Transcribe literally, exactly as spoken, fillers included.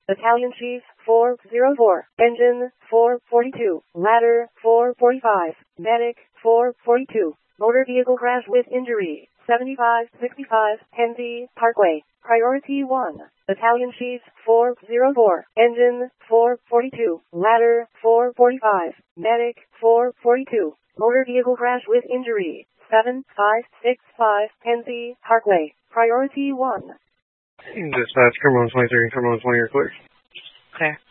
Italian Chief four zero four, Engine four forty-two, Ladder four forty-five, Medic four forty-two, Motor Vehicle Crash with Injury, seventy-five sixty-five, Henry Parkway, Priority one, Italian Chief four zero four, Engine four forty-two, Ladder four forty-five, Medic four forty-two, Motor Vehicle Crash with Injury, seven five six five, Henry Parkway, Priority one. Dispatch, Cumberland twenty-three, Cumberland twenty, you're clear. Clear.